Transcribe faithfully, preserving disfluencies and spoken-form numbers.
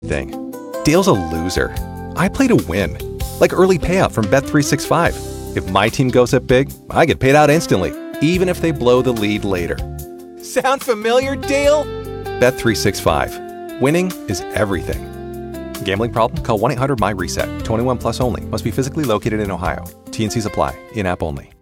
thing. Dale's a loser. I play to win. Like early payout from Bet three sixty-five. If my team goes up big, I get paid out instantly, even if they blow the lead later. Sound familiar, Dale? Bet three sixty-five. Winning is everything. Gambling problem? Call one eight hundred M Y RESET. twenty-one plus only. Must be physically located in Ohio. T N Cs apply. In-app only.